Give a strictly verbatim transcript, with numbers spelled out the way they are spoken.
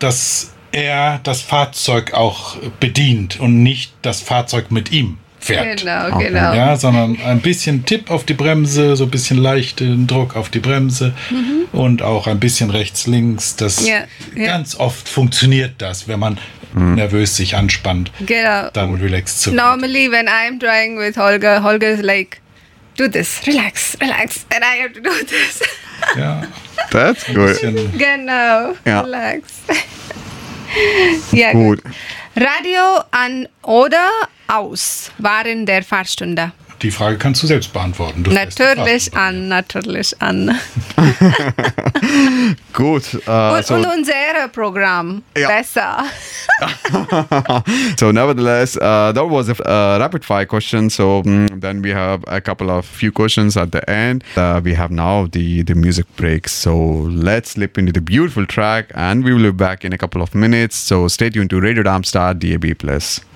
dass er das Fahrzeug auch bedient und nicht das Fahrzeug mit ihm fährt. Genau, Okay. genau. Ja, sondern ein bisschen Tipp auf die Bremse, so ein bisschen leichten Druck auf die Bremse Mhm. und auch ein bisschen rechts, links. Das Ja, ja. ganz oft funktioniert das, wenn man nervös sich anspannt, Genau. dann relaxed zu werden. Normally, when I'm driving with Holger, Holger is like, do this, relax, relax, and I have to do this. Ja, That's ein good. bisschen Genau, Ja. relax. Ja, Gut. gut. Radio an oder aus während der Fahrstunde? die Frage kannst du selbst beantworten. Du fährst die Natürlich Straßenbahn. an, natürlich an. Gut. Uh, Und, so, und unser Programm Ja. besser. so nevertheless, uh, that was a uh, rapid fire question. So mm, then we have a couple of few questions at the end. Uh, we have now the, the music break. So let's slip into the beautiful track and we will be back in a couple of minutes. So stay tuned to Radio Darmstadt D A B plus.